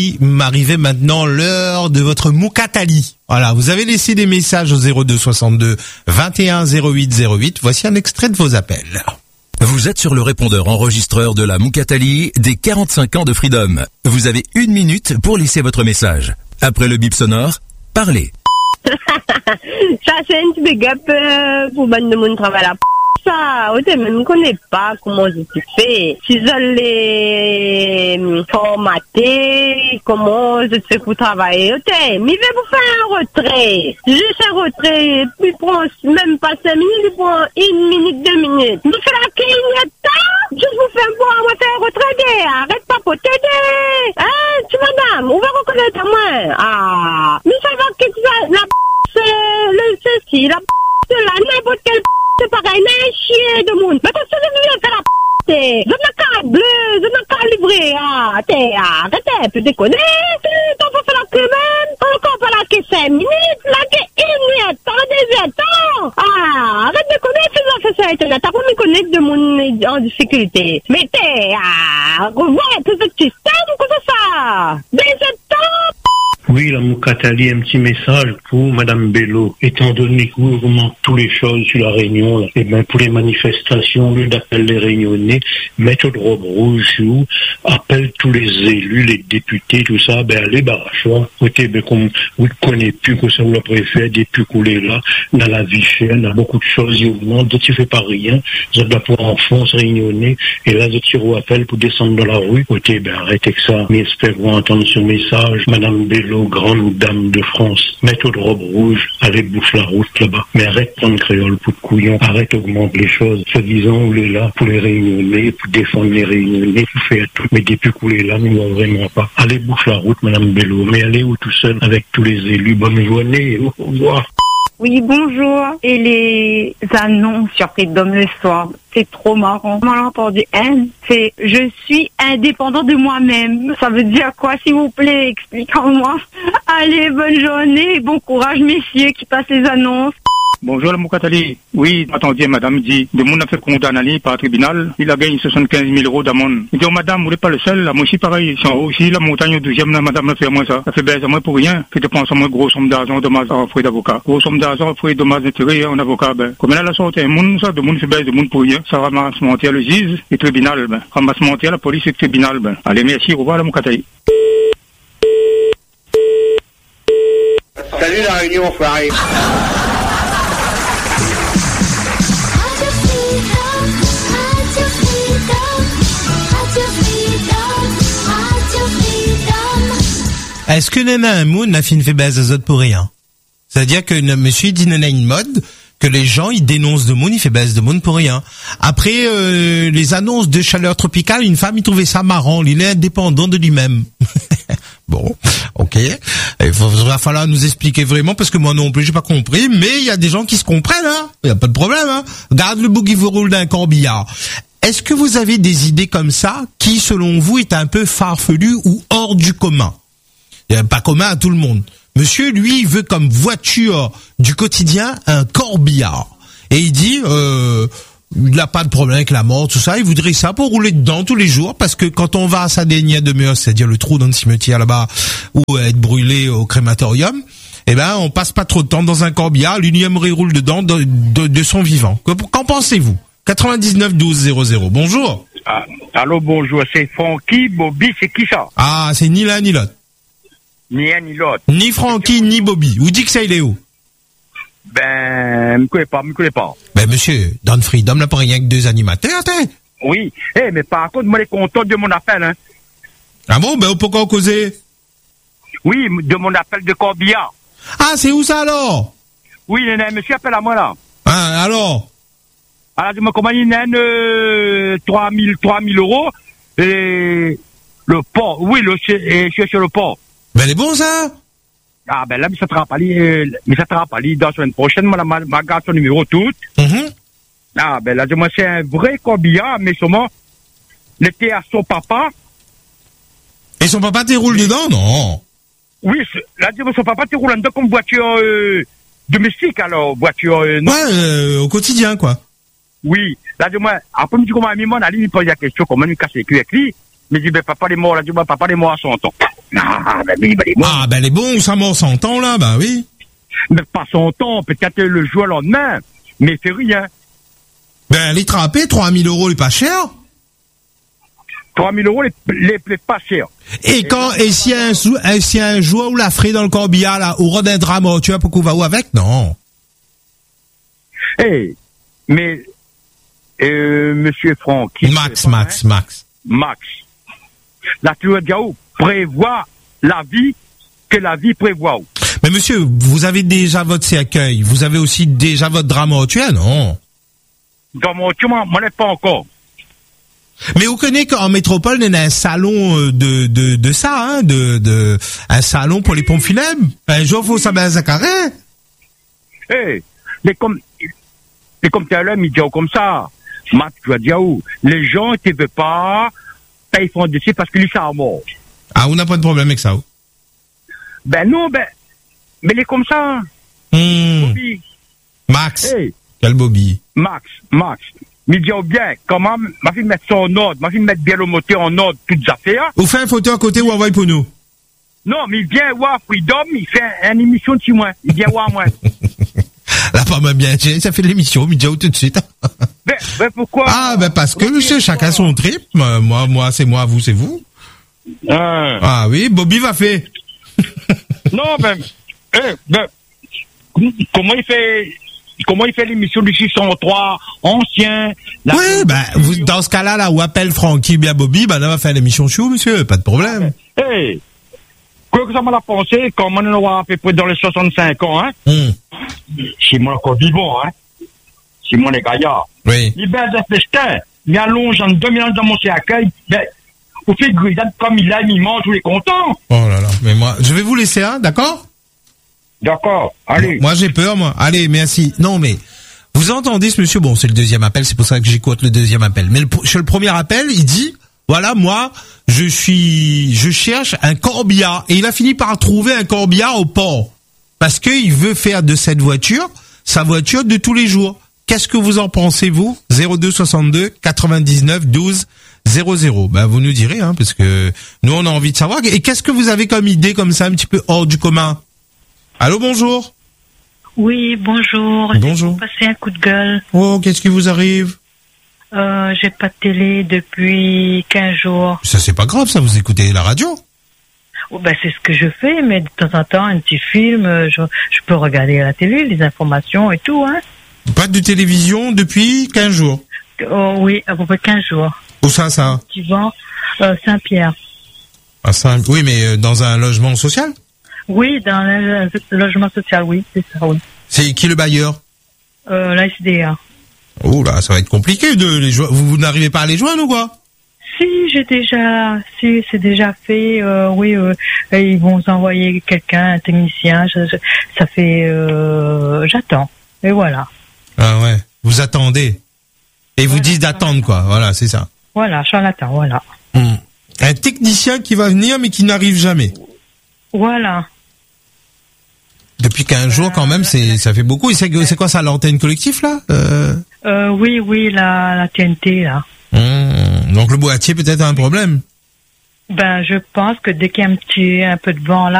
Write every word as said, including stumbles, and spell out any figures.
M'arrivait maintenant l'heure de votre Moukatali. Voilà, vous avez laissé des messages au zéro deux soixante-deux vingt et un zéro huit zéro huit. Voici un extrait de vos appels. Vous êtes sur le répondeur enregistreur de la Moukatali des quarante-cinq ans de Freedom. Vous avez une minute pour laisser votre message. Après le bip sonore, parlez. Ça, c'est un petit big up euh, pour bande de monde travail là. Ça, je ne connais pas comment je te fais. Si je l'ai formaté, comment je te fais pour travailler. Ok, mais je vais vous faire un retrait. Juste un retrait, puis prends même pas cinq minutes, il prend une minute, deux minutes. Vous faites la clignote, juste vous faire voir, on va faire un retrait. Arrête pas pour t'aider. Hein, tu madame, on va reconnaître moi. Ah, mais ça va que tu vas, la p***, c'est le ceci, la p***, c'est la n'importe quelle p***. C'est pareil, mais chier de monde. Mais parce que je viens faire la p***, je n'ai qu'à bleu, je n'ai qu'à livrer, ah, t'es, arrête, tu déconnes, t'en vas faire la queue même, encore pas la queue cinq minutes, la queue une minute, t'en deuxième temps, ah, arrête de connaître, fais-en faire ça, t'as pas me connaître de monde en difficulté. Mais t'es, ah, revois un peu ce système, ou quoi ça? Deuxième temps. Oui, la Moukatali, un petit message pour Madame Bello. Étant donné que vous remontez toutes les choses sur la Réunion, là, et ben pour les manifestations, au lieu d'appeler les Réunionnais, mettre de robe rouge sur, appelle tous les élus, les députés, tout ça, ben allez, barachois. Côté, ben comme vous ne connaissez plus que ça vous le préférez, depuis qu'on est là, dans la vie chère, dans beaucoup de choses, il vous demande, tu fais pas rien, vous êtes là pour enfants, Réunionnais, et là, je tire au appel pour descendre dans la rue. Côté, ben arrêtez que ça. Mais espérons entendre ce message, Madame Bello, grande dame de France, mettez de robe rouge, allez bouffer la route là-bas. Mais arrête de prendre créole pour de couillon, arrête d'augmenter les choses. Se disant, on est là pour les réunionnais, pour défendre les réunionnais, pour faire tout. Mais depuis qu'on est là, nous ne vraiment pas. Allez bouffer la route, Madame Bello, mais allez où tout seul avec tous les élus. Bonne journée, au revoir. Oui, bonjour. Et les annonces sur Freedom le soir, c'est trop marrant. On m'a entendu un, c'est « Je suis indépendant de moi-même ». Ça veut dire quoi, s'il vous plaît? Expliquez-moi. Allez, bonne journée et bon courage, messieurs, qui passent les annonces. Bonjour, la Moukatali. Oui, attendez, madame dit, de mon a fait condamner par tribunal, il a gagné soixante-quinze mille euros d'amende. Il dit, oh, madame, vous n'êtes pas le seul, là, moi aussi pareil, c'est en haut aussi, la montagne au douzième, là, madame, a fait à moi ça. Ça fait baisse à moi pour rien. Fait dépense à moi, grosse somme d'argent, dommage en frais d'avocat. Grosse somme d'argent, frais, dommage d'intérêt, en avocat, ben. Comme elle a la sortie, un monde, ça, de monde fait baisse, de monde pour rien. Ça ramasse mentir le juge et tribunal, ben. Ramasse mentir la police et tribunal, ben. Allez, merci, au revoir, la Moukatali. Salut la Réunion, frère. Est-ce que Nana un mot n'a fait une fait base à zot pour rien? C'est-à-dire que monsieur dit Nana une mode, que les gens, ils dénoncent de monde, il fait base de monde pour rien. Après, euh, les annonces de chaleur tropicale, une femme, il trouvait ça marrant, il est indépendant de lui-même. Bon, ok. Il va falloir nous expliquer vraiment, parce que moi non plus, j'ai pas compris, mais il y a des gens qui se comprennent, hein. Il y a pas de problème, hein. Regarde le bouc qui vous roule d'un corbillard. Est-ce que vous avez des idées comme ça, qui, selon vous, est un peu farfelu ou hors du commun? Pas commun à tout le monde. Monsieur, lui, il veut comme voiture du quotidien un corbillard. Et il dit, euh, il n'a pas de problème avec la mort, tout ça. Il voudrait ça pour rouler dedans tous les jours, parce que quand on va à Saint-Denis de Meuse, c'est-à-dire le trou dans le cimetière là-bas, ou être brûlé au crématorium, eh ben, on passe pas trop de temps dans un corbillard. Lui, aimerait rouler dedans de, de, de son vivant. Qu'en pensez-vous? quatre-vingt-dix-neuf douze zéro zéro. Bonjour. Ah, allô, bonjour. C'est Francky, Bobby, c'est qui ça? Ah, c'est ni l'un ni l'autre. Ni un ni l'autre. Ni Francky, ni Bobby. Vous dites que ça, il est où? Ben, me connais pas, me connais pas. Ben, monsieur, dans Freedom, là, pas rien que deux animateurs, t'es. Oui. Eh, hey, mais par contre, moi, les contents de mon appel, hein. Ah bon? Ben, pourquoi causer? Oui, de mon appel de corbillard. Ah, c'est où ça, alors? Oui, il y a un monsieur appelle à moi, là. Ah, alors? Alors, je me commande une euh, trois mille euros, et le port, oui, le, et je suis sur le port. Ben, elle est bon, ça? Ah, ben là, mais ça te rappelle, euh, mais ça te rappelle, dans la semaine prochaine, moi, ma, ma garde son numéro tout. Mm-hmm. Ah, ben là, moi, c'est un vrai corbillard, mais sûrement, l'été à son papa. Et son papa t'y roule dedans, non? Oui, là, moi, son papa t'y roule dedans comme voiture, euh, domestique, alors, voiture, euh, non? Ouais, euh, au quotidien, quoi. Oui. Là, moi, après, je me dis comment, à mi-moment, on a dit, il pose la question, comment il casse les culs avec lui. Mais il dit, ben, papa est mort, là, dis-moi, papa est mort à son temps. Ah, ben oui, ben il est bon. Ah, ben, les bons, ça mord son temps, là, bah oui. Mais pas son temps, peut-être le jour le lendemain, mais il fait rien. Ben, les trapper, trois mille euros, les pas cher. trois mille euros, les, les, les pas chers. Et quand, et si un, sou- un, si un joueur ou la frais dans le corbillard, là, au rang d'un drame, tu vois, pour qu'on va où avec? Non. Eh, hey, mais, euh, monsieur Franck. Max, Max, hein? Max. Max. La Claude Gao prévoit la vie que la vie prévoit. Mais monsieur, vous avez déjà votre cercueil, vous avez aussi déjà votre drame mortuaire, non? Dans mon tueur, moi, moi, pas encore. Mais vous connaissez qu'en métropole, il y a un salon de, de, de ça, hein, de, de, un salon pour les pompes funèbres. Un jour, faut ça à carré. Eh, hey, les comme, les comme t'es là, ils disent comme ça. Max, tu vas dire où? Les gens, ils te veulent pas, ils font dessus parce qu'ils sont morts. Ah, on n'a pas de problème avec ça. Ben non, ben, mais les comme ça. Mmh. Bobby. Max. Hey. Quel Bobby. Max, Max. Mais dis bien, comment, ma fille mettre ça en ordre, ma fille mettre bien le moteur en ordre, toutes les affaires. Vous faites un photo à côté ou envoyez pour nous? Non, mais il vient voir Freedom, il fait une émission de six mois. Il vient voir moi. Là, pas mal bien, ça fait l'émission, mais déjà tout de suite. Ben, ben pourquoi? Ah, ben parce que, monsieur, chacun son trip. Moi, moi, c'est moi, vous, c'est vous. Euh. Ah oui, Bobby va faire. Non, ben, eh, ben, comment il fait, comment il fait l'émission du six cent trois, ancien? Oui, ben, vous, dans ce cas-là, là, où appelle Francky bien Bobby, ben, là, on va faire l'émission chou, monsieur, pas de problème. Eh, hey, quoi que ça m'a pensé, quand on est à peu près dans les soixante-cinq ans, hein? Hum. C'est moi encore vivant, hein? C'est moi les gaillards. Oui. Il baisse des festins, il allonge en deux mille ans dans mon cercueil, ben, au fait grisade comme il aime, il mange, il est content. Oh là là, mais moi, je vais vous laisser, hein, d'accord? D'accord, allez. Moi, j'ai peur, moi. Allez, merci. Non, mais, vous entendez ce monsieur? Bon, c'est le deuxième appel, c'est pour ça que j'écoute le deuxième appel. Mais le, sur le premier appel, il dit, voilà, moi, je suis, je cherche un corbillard. Et il a fini par trouver un corbillard au port. Parce qu'il veut faire de cette voiture, sa voiture de tous les jours. Qu'est-ce que vous en pensez, vous? zéro deux soixante-deux quatre-vingt-dix-neuf douze zéro zéro. Ben, vous nous direz, hein, parce que nous, on a envie de savoir. Et qu'est-ce que vous avez comme idée, comme ça, un petit peu hors du commun? Allô, bonjour. Oui, bonjour. Bonjour. J'ai passé un coup de gueule. Oh, qu'est-ce qui vous arrive? Euh, j'ai pas de télé depuis quinze jours. Ça, c'est pas grave, ça, vous écoutez la radio? Oh, ben, c'est ce que je fais, mais de temps en temps, un petit film, je, je peux regarder à la télé, les informations et tout, hein. Pas de télévision depuis quinze jours? Oh, oui, à peu près quinze jours. Où ça, ça? Tu vois, euh, Saint-Pierre. Ah, ça, oui, mais euh, dans un logement social? Oui, dans le, le logement social, oui, c'est ça, oui. C'est qui le bailleur? Euh, la S D A. Oh là, ça va être compliqué de les joindre. Vous, vous n'arrivez pas à les joindre ou quoi? Si, j'ai déjà, si, c'est déjà fait, euh, oui, euh, ils vont vous envoyer quelqu'un, un technicien, je, je, ça fait, euh, j'attends. Et voilà. Ah ouais, vous attendez. Et vous Voilà, disent d'attendre, quoi. Voilà, c'est ça. Voilà, j'en attends, voilà. Hum. Un technicien qui va venir mais qui n'arrive jamais. Voilà. Depuis quinze jours, quand même, c'est, ça fait beaucoup. Et c'est, c'est quoi ça, l'antenne collective, là? Euh... Euh, oui, oui, la, la T N T, là. Hum. Donc le boîtier peut-être a un problème. Ben, je pense que dès qu'il y a un petit, un peu de vent là,